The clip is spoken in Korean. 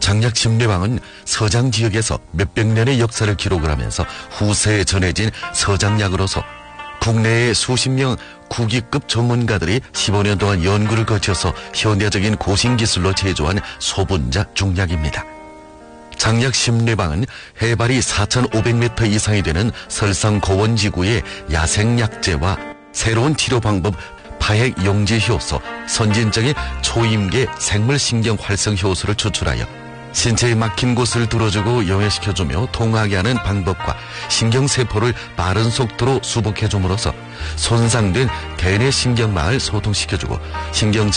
장약 심리방은 서장 지역에서 몇백 년의 역사를 기록을 하면서 후세에 전해진 서장약으로서 국내의 수십 명 국위급 전문가들이 15년 동안 연구를 거쳐서 현대적인 고신기술로 제조한 소분자 중약입니다. 장약 심리방은 해발이 4,500m 이상이 되는 설상 고원지구의 야생약재와 새로운 치료 방법 파핵 용지 효소, 선진적인 초임계 생물신경 활성 효소를 추출하여 신체에 막힌 곳을 뚫어주고 용해시켜주며 통하게 하는 방법과 신경세포를 빠른 속도로 수복해줌으로써 손상된 대뇌 신경망을 소통시켜주고 신경